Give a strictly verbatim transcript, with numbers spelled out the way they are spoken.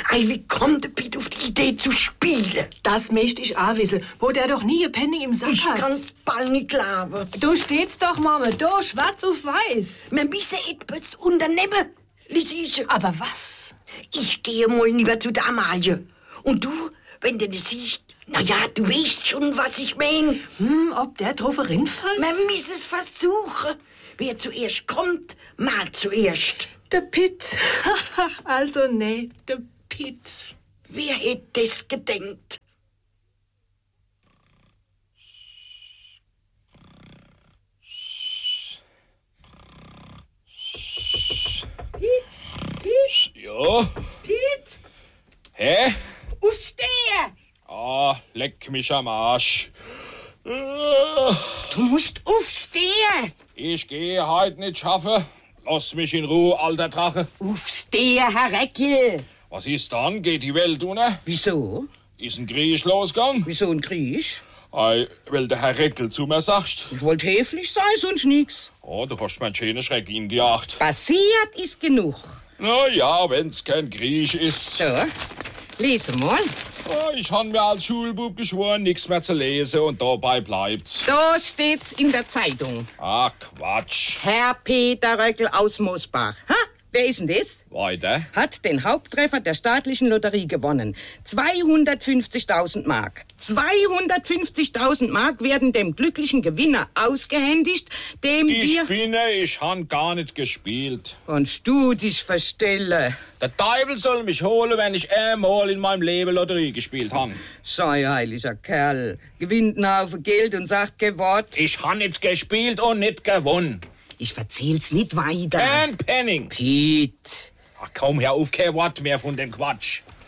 Ei, wie kommt der Piet auf die Idee zu spielen? Das möchte ich auch wissen, wo der doch nie ein Penning im Sack Ich hat. kann's bald nicht glauben. Du steht's doch, Mama, da, schwarz auf weiß. Wir müssen etwas unternehmen, Lisische. Aber was? Ich gehe mal lieber zu der Amalie. Und du, wenn du das siehst, na ja, du weißt schon, was ich mein. Hm, ob der drauf reinfällt? Man muss es versuchen. Wer zuerst kommt, mal zuerst. Der Pitt. Also nee, der Pitt. Wer hätte das gedenkt? Ja? Piet, Hä? aufstehen! Ah, leck mich am Arsch. Äh, Du musst aufstehen! Ich gehe heute nicht schaffen. Lass mich in Ruhe, alter Drache. Aufstehen, Herr Reckel! Was ist dann? Geht die Welt unter? Wieso? Ist ein Krieg losgegangen? Wieso ein Krieg? Ei, weil der Herr Reckel zu mir sagt. Ich wollte höflich sein, sonst nix. Oh, du hast meinen schönen Schreck ingejagt. Passiert ist genug. Na ja, wenn's kein Krieg ist. So, lese mal. Oh, ich han mir als Schulbub geschworen, nichts mehr zu lesen und dabei bleibt's. Da steht's in der Zeitung. Ah, Quatsch. Herr Peter Röckel aus Mosbach. Ha? Wer ist denn das? Weiter? Hat den Haupttreffer der staatlichen Lotterie gewonnen. zweihundertfünfzigtausend Mark. zweihundertfünfzigtausend Mark werden dem glücklichen Gewinner ausgehändigt, dem Die wir... Spinne, ich han gar nicht gespielt. Und du dich verstelle. Der Teufel soll mich holen, wenn ich einmal in meinem Leben Lotterie gespielt han. Sei heiliger Kerl. Gewinnt einen Haufen Geld und sagt kein Wort. Ich han nicht gespielt und nicht gewonnen. Ich verzähl's nicht weiter. Kein Penning. Piet. Ach komm, hör auf, kein Wort mehr von dem Quatsch.